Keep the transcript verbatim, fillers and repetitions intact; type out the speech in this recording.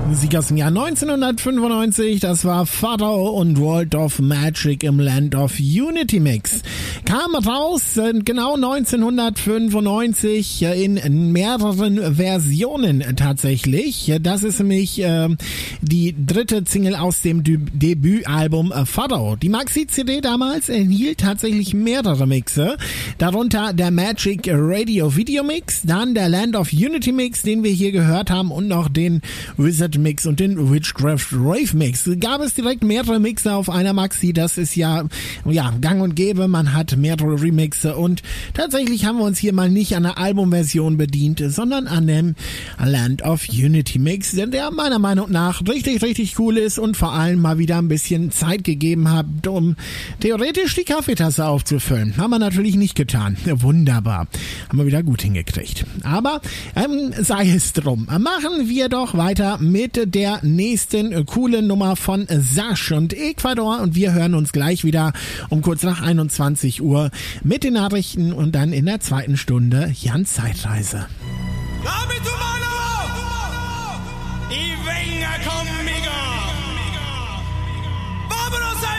Musik aus dem Jahr neunzehnhundertfünfundneunzig, das war Pharao und World of Magic im Land of Unity Mix. Kam raus genau neunzehnhundertfünfundneunzig in mehreren Versionen tatsächlich. Das ist nämlich äh, die dritte Single aus dem Dü- Debütalbum äh, Pharao. Die Maxi-C D damals enthielt tatsächlich mehrere Mixe, darunter der Magic Radio Video Mix, dann der Land of Unity Mix, den wir hier gehört haben, und noch den Wizard Mix und den Witchcraft Rave Mix. Gab es direkt mehrere Mixe auf einer Maxi, das ist ja, ja gang und gäbe, man hat mehrere Remixe, und tatsächlich haben wir uns hier mal nicht an der Albumversion bedient, sondern an dem Land of Unity Mix, der meiner Meinung nach richtig, richtig cool ist und vor allem mal wieder ein bisschen Zeit gegeben hat, um theoretisch die Kaffeetasse aufzufüllen. Haben wir natürlich nicht getan. Wunderbar. Haben wir wieder gut hingekriegt. Aber ähm, sei es drum. Machen wir doch weiter mit der nächsten coolen Nummer von Sash und Ecuador, und wir hören uns gleich wieder um kurz nach einundzwanzig Uhr mit den Nachrichten und dann in der zweiten Stunde Jan Zeitreise. Dame tu mano y venga conmigo.